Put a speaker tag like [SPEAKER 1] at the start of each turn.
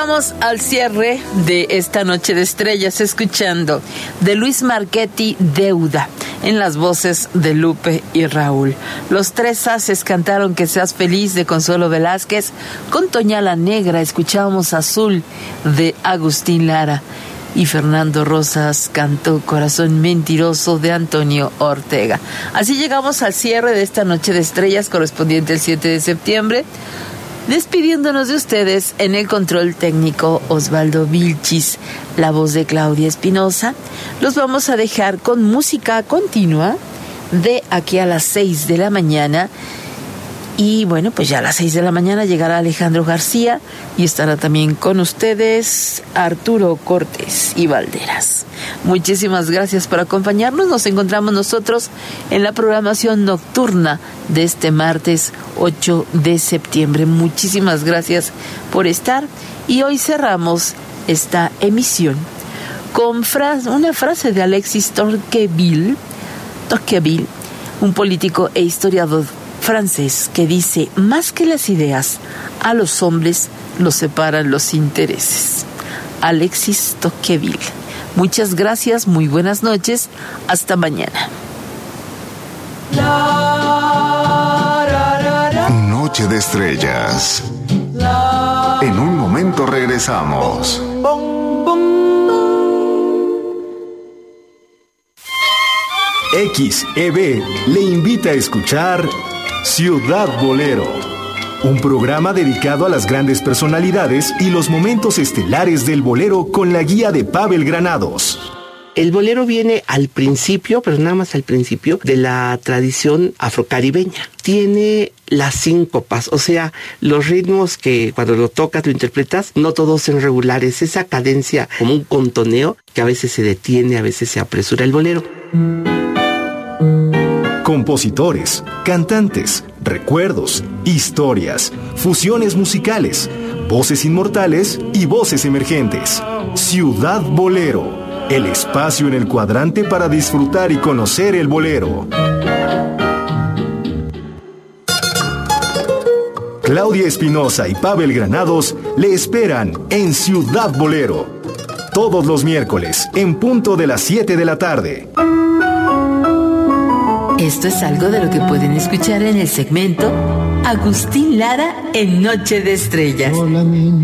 [SPEAKER 1] llegamos al cierre de esta noche de estrellas escuchando de Luis Marchetti Deuda en las voces de Lupe y Raúl. Los Tres Haces cantaron Que Seas Feliz de Consuelo Velázquez. Con Toña la Negra escuchábamos Azul de Agustín Lara. Y Fernando Rosas cantó Corazón Mentiroso de Antonio Ortega. Así llegamos al cierre de esta noche de estrellas correspondiente al 7 de septiembre. Despidiéndonos de ustedes en el control técnico Osvaldo Vilchis, la voz de Claudia Espinosa. Los vamos a dejar con música continua de aquí a las 6 de la mañana. Y bueno, pues ya a las 6 de la mañana llegará Alejandro García y estará también con ustedes Arturo Cortés y Valderas. Muchísimas gracias por acompañarnos. Nos encontramos nosotros en la programación nocturna de este martes 8 de septiembre. Muchísimas gracias por estar. Y hoy cerramos esta emisión con una frase de Alexis Tocqueville, un político e historiador francés, que dice: más que las ideas, a los hombres los separan los intereses. Alexis Tocqueville. Muchas gracias, muy buenas noches, hasta mañana.
[SPEAKER 2] Noche de Estrellas. En un momento regresamos.
[SPEAKER 3] XEB le invita a escuchar Ciudad Bolero, un programa dedicado a las grandes personalidades y los momentos estelares del bolero con la guía de Pavel Granados.
[SPEAKER 4] El bolero viene al principio, pero nada más al principio, de la tradición afrocaribeña. Tiene las síncopas, o sea, los ritmos que cuando lo tocas, lo interpretas, no todos son regulares. Esa cadencia como un contoneo que a veces se detiene, a veces se apresura el bolero.
[SPEAKER 3] Compositores, cantantes, recuerdos, historias, fusiones musicales, voces inmortales y voces emergentes. Ciudad Bolero, el espacio en el cuadrante para disfrutar y conocer el bolero. Claudia Espinosa y Pavel Granados le esperan en Ciudad Bolero, todos los miércoles en punto de las 7 de la tarde.
[SPEAKER 1] Esto es algo de lo que pueden escuchar en el segmento Agustín Lara en Noche de Estrellas.